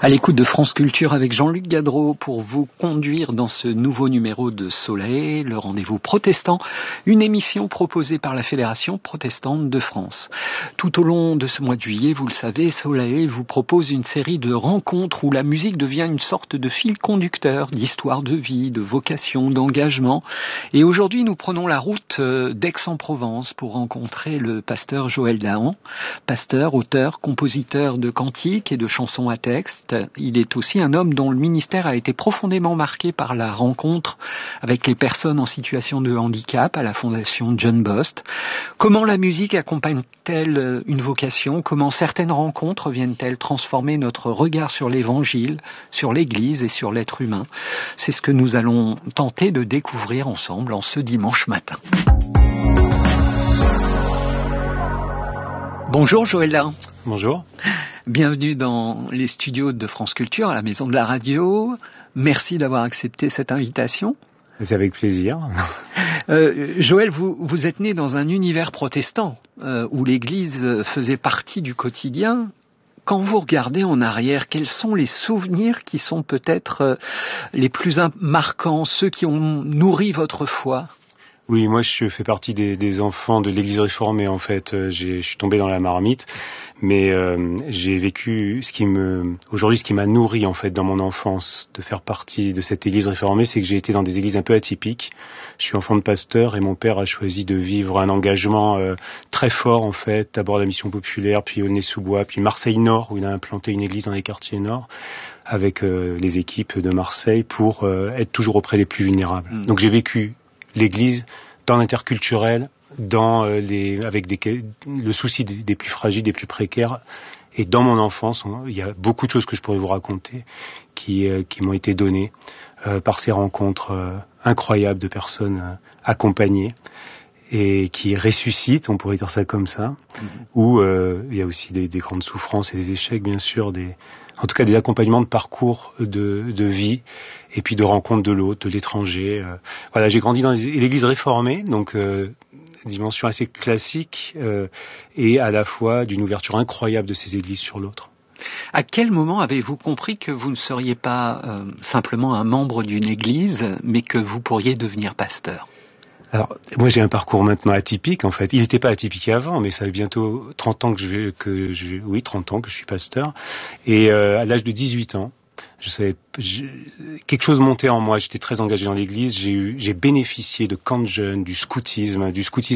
À l'écoute de France Culture avec Jean-Luc Gadreau pour vous conduire dans ce nouveau numéro de Soleil, le rendez-vous protestant, une émission proposée par la Fédération protestante de France. Tout au long de ce mois de juillet, vous le savez, Soleil vous propose une série de rencontres où la musique devient une sorte de fil conducteur d'histoire de vie, de vocation, d'engagement. Et aujourd'hui, nous prenons la route d'Aix-en-Provence pour rencontrer le pasteur Joël Dahan, pasteur, auteur, compositeur de cantiques et de chansons à texte. Il est aussi un homme dont le ministère a été profondément marqué par la rencontre avec les personnes en situation de handicap à la Fondation John Bost. Comment la musique accompagne-t-elle une vocation ? Comment certaines rencontres viennent-elles transformer notre regard sur l'Évangile, sur l'Église et sur l'être humain ? C'est ce que nous allons tenter de découvrir ensemble en ce dimanche matin. Bonjour Joël Dahan. Bonjour. Bienvenue dans les studios de France Culture, à la Maison de la Radio. Merci d'avoir accepté cette invitation. C'est avec plaisir. Joël, vous êtes né dans un univers protestant où l'Église faisait partie du quotidien. Quand vous regardez en arrière, quels sont les souvenirs qui sont peut-être les plus marquants, ceux qui ont nourri votre foi ? Oui, moi je fais partie des enfants de l'Église réformée en fait. Je suis tombé dans la marmite, mais j'ai vécu aujourd'hui ce qui m'a nourri en fait dans mon enfance de faire partie de cette Église réformée, c'est que j'ai été dans des églises un peu atypiques. Je suis enfant de pasteur et mon père a choisi de vivre un engagement très fort en fait. D'abord la mission populaire, puis Aulnay-sous-Bois, puis Marseille-Nord où il a implanté une église dans les quartiers nord avec les équipes de Marseille pour être toujours auprès des plus vulnérables. Donc j'ai vécu l'Église dans l'interculturel, avec le souci des plus fragiles, des plus précaires. Et dans mon enfance, il y a beaucoup de choses que je pourrais vous raconter qui m'ont été données par ces rencontres incroyables de personnes accompagnées et qui ressuscitent, on pourrait dire ça comme ça, où il y a aussi des grandes souffrances et des échecs, bien sûr, en tout cas des accompagnements de parcours de vie et puis de rencontres de l'autre, de l'étranger. Voilà, j'ai grandi dans l'église réformée, donc dimension assez classique et à la fois d'une ouverture incroyable de ces églises sur l'autre. À quel moment avez-vous compris que vous ne seriez pas simplement un membre d'une église, mais que vous pourriez devenir pasteur ? Alors, moi j'ai un parcours maintenant atypique en fait. Il n'était pas atypique avant, mais ça fait bientôt 30 ans 30 ans que je suis pasteur. Et à l'âge de 18 ans, quelque chose montait en moi. J'étais très engagé dans l'église. J'ai bénéficié de camps de jeunes, du scoutisme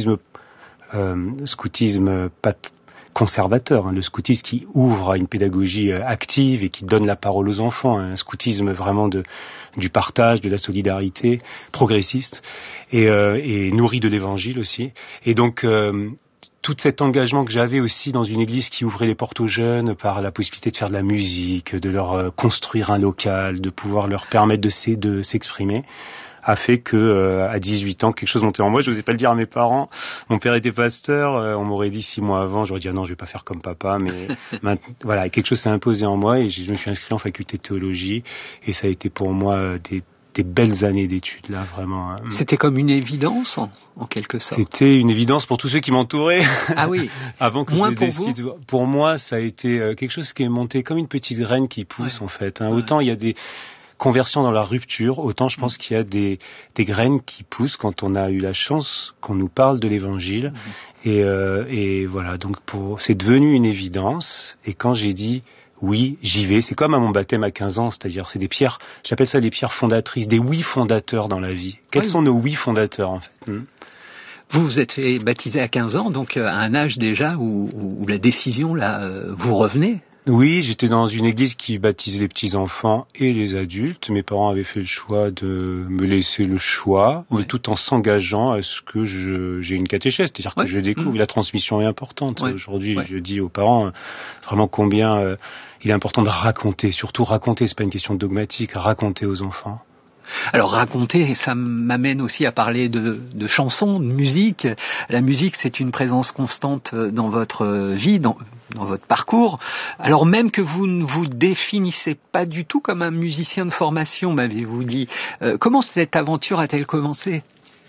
pas conservateur, le scoutisme qui ouvre à une pédagogie active et qui donne la parole aux enfants, un scoutisme vraiment du partage, de la solidarité, progressiste et nourri de l'évangile aussi. Et donc tout cet engagement que j'avais aussi dans une église qui ouvrait les portes aux jeunes par la possibilité de faire de la musique, de leur construire un local, de pouvoir leur permettre de s'exprimer, a fait que à 18 ans quelque chose montait en moi. Je n'osais pas le dire à mes parents. Mon père était pasteur. On m'aurait dit 6 mois avant, j'aurais dit non, je vais pas faire comme papa. Mais voilà, quelque chose s'est imposé en moi et je me suis inscrit en faculté de théologie et ça a été pour moi des belles années d'études là, vraiment. C'était comme une évidence en quelque sorte. C'était une évidence pour tous ceux qui m'entouraient. Ah oui. Avant que Moins je le décide. Pour moi, ça a été quelque chose qui est monté comme une petite graine qui pousse en fait. Autant il y a des conversion dans la rupture, autant je pense qu'il y a des graines qui poussent quand on a eu la chance qu'on nous parle de l'évangile. Et voilà, donc c'est devenu une évidence. Et quand j'ai dit oui, j'y vais, c'est comme à mon baptême à 15 ans, c'est-à-dire c'est des pierres, j'appelle ça des pierres fondatrices, des oui fondateurs dans la vie. Quels sont nos oui fondateurs en fait ? Vous vous êtes fait baptiser à 15 ans, donc à un âge déjà où la décision là vous revenait. Oui, j'étais dans une église qui baptisait les petits-enfants et les adultes. Mes parents avaient fait le choix de me laisser le choix, mais tout en s'engageant à ce que j'ai une catéchèse, c'est-à-dire que je découvre. La transmission est importante. Aujourd'hui, je dis aux parents vraiment combien il est important de raconter. Surtout raconter, c'est pas une question dogmatique, raconter aux enfants. Alors raconter, ça m'amène aussi à parler de chansons, de musique. La musique, c'est une présence constante dans votre vie, dans votre parcours. Alors même que vous ne vous définissez pas du tout comme un musicien de formation, m'avez-vous dit. Comment cette aventure a-t-elle commencé ?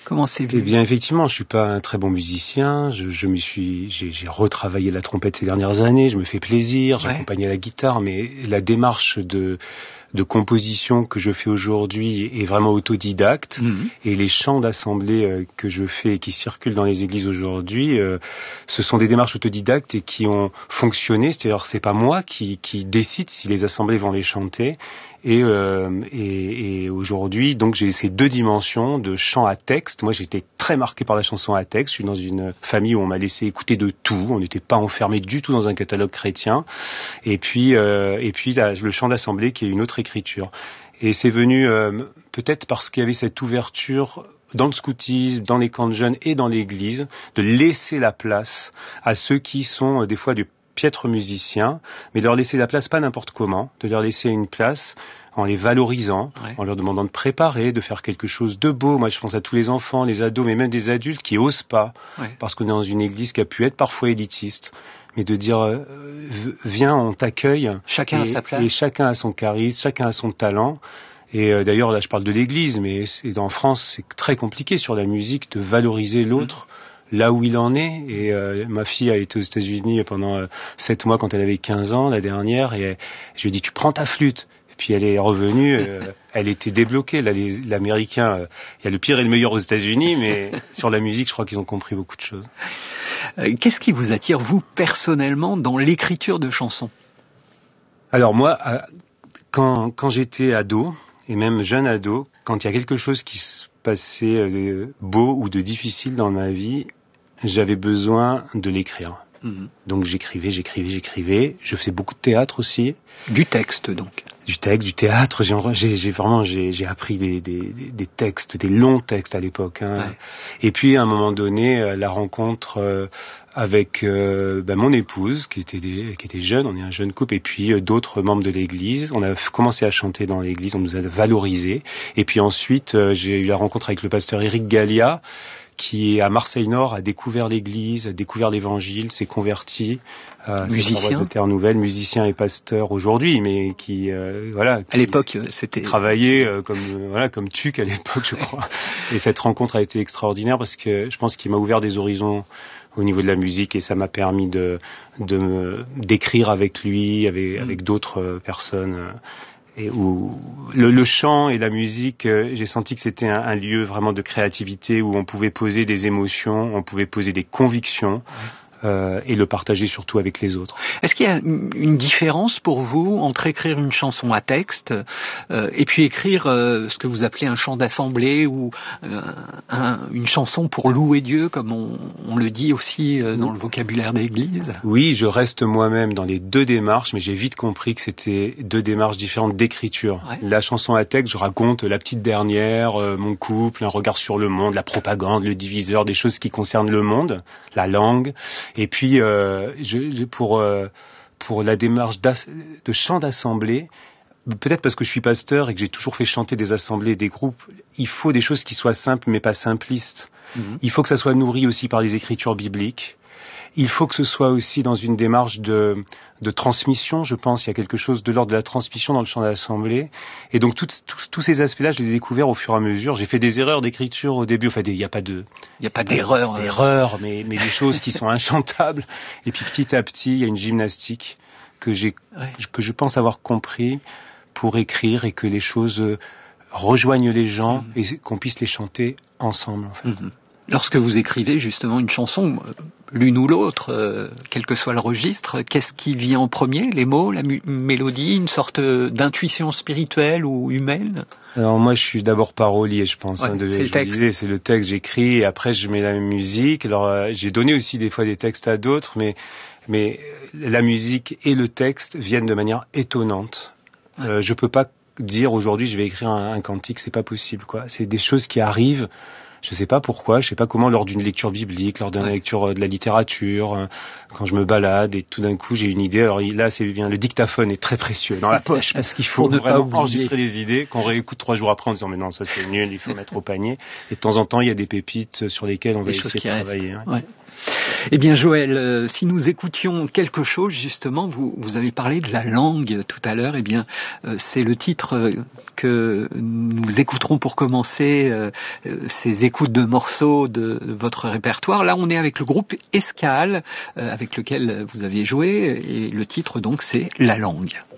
Comment c'est vu? Eh bien, effectivement, je suis pas un très bon musicien. J'ai retravaillé la trompette ces dernières années. Je me fais plaisir. J'accompagne à la guitare, mais la démarche de composition que je fais aujourd'hui est vraiment autodidacte. Et les chants d'assemblée que je fais et qui circulent dans les églises aujourd'hui, ce sont des démarches autodidactes et qui ont fonctionné. C'est-à-dire, c'est pas moi qui décide si les assemblées vont les chanter. Et aujourd'hui, donc j'ai ces deux dimensions de chant à texte. Moi, j'ai été très marqué par la chanson à texte. Je suis dans une famille où on m'a laissé écouter de tout. On n'était pas enfermé du tout dans un catalogue chrétien. Et puis le chant d'assemblée qui est une autre écriture. Et c'est venu peut-être parce qu'il y avait cette ouverture dans le scoutisme, dans les camps de jeunes et dans l'église, de laisser la place à ceux qui sont des fois du piètres musiciens, mais de leur laisser la place pas n'importe comment, de leur laisser une place en les valorisant, en leur demandant de préparer, de faire quelque chose de beau. Moi, je pense à tous les enfants, les ados, mais même des adultes qui osent pas, parce qu'on est dans une église qui a pu être parfois élitiste, mais de dire viens, on t'accueille. Chacun a sa place. Et chacun a son charisme, chacun a son talent. Et d'ailleurs, là, je parle de l'église, mais en France, c'est très compliqué sur la musique de valoriser l'autre. Là où il en est, et ma fille a été aux États-Unis pendant 7 mois quand elle avait 15 ans, la dernière, et je lui ai dit tu prends ta flûte. Et puis elle est revenue, elle était débloquée. Là, l'Américain, il y a le pire et le meilleur aux États-Unis, mais sur la musique, je crois qu'ils ont compris beaucoup de choses. Qu'est-ce qui vous attire, vous, personnellement, dans l'écriture de chansons? Alors moi, quand j'étais ado, et même jeune ado, quand il y a quelque chose qui se passait de beau ou de difficile dans ma vie, j'avais besoin de l'écrire. Donc j'écrivais. Je faisais beaucoup de théâtre aussi. Du texte, donc. Du théâtre. J'ai appris des textes, des longs textes à l'époque. Et puis à un moment donné, la rencontre avec mon épouse qui était jeune, on est un jeune couple, et puis d'autres membres de l'église. On a commencé à chanter dans l'église, on nous a valorisés. Et puis ensuite, j'ai eu la rencontre avec le pasteur Éric Gallia, qui à Marseille-Nord a découvert l'église, a découvert l'évangile, s'est converti, musicien, de Terre Nouvelle, musicien et pasteur aujourd'hui, mais qui à l'époque c'était travaillé comme Tuc à l'époque, je crois. Et cette rencontre a été extraordinaire parce que je pense qu'il m'a ouvert des horizons au niveau de la musique et ça m'a permis d'écrire avec lui, avec d'autres personnes. Et où le chant et la musique, j'ai senti que c'était un lieu vraiment de créativité où on pouvait poser des émotions, on pouvait poser des convictions. Et le partager surtout avec les autres. Est-ce qu'il y a une différence pour vous entre écrire une chanson à texte et puis écrire ce que vous appelez un chant d'assemblée ou une chanson pour louer Dieu, comme on le dit aussi dans le vocabulaire d'église? Oui, je reste moi-même dans les deux démarches, mais j'ai vite compris que c'était deux démarches différentes d'écriture. La chanson à texte, je raconte la petite dernière, mon couple, un regard sur le monde, la propagande, le diviseur, des choses qui concernent le monde, la langue. Et puis, pour la démarche de chant d'assemblée, peut-être parce que je suis pasteur et que j'ai toujours fait chanter des assemblées, des groupes, il faut des choses qui soient simples mais pas simplistes. Il faut que ça soit nourri aussi par les écritures bibliques. Il faut que ce soit aussi dans une démarche de transmission, je pense. Il y a quelque chose de l'ordre de la transmission dans le chant d'assemblée. Et donc, tous ces aspects-là, je les ai découverts au fur et à mesure. J'ai fait des erreurs d'écriture au début. Enfin, il n'y a pas d'erreurs, mais des choses qui sont inchantables. Et puis, petit à petit, il y a une gymnastique que je pense avoir compris pour écrire et que les choses rejoignent les gens et qu'on puisse les chanter ensemble, en fait. Lorsque vous écrivez justement une chanson, l'une ou l'autre, quel que soit le registre, qu'est-ce qui vient en premier? Les mots, la mélodie, une sorte d'intuition spirituelle ou humaine? Alors moi je suis d'abord parolier, je pense. C'est le texte. C'est le texte, j'écris et après je mets la musique. Alors j'ai donné aussi des fois des textes à d'autres, mais la musique et le texte viennent de manière étonnante. Je peux pas dire aujourd'hui je vais écrire un cantique, c'est pas possible, quoi. C'est des choses qui arrivent. Je sais pas pourquoi, je sais pas comment, lors d'une lecture biblique, lors d'une lecture de la littérature, quand je me balade et tout d'un coup j'ai une idée. Alors là, le dictaphone est très précieux dans la poche parce qu'il faut vraiment enregistrer les idées qu'on réécoute 3 jours après en disant mais non, ça c'est nul, il faut mettre au panier. Et de temps en temps, il y a des pépites sur lesquelles on va essayer de travailler. Eh bien Joël, si nous écoutions quelque chose, justement, vous avez parlé de la langue tout à l'heure, eh bien c'est le titre que nous écouterons pour commencer ces écoutes de morceaux de votre répertoire. Là, on est avec le groupe Escale, avec lequel vous aviez joué, et le titre donc c'est La Langue.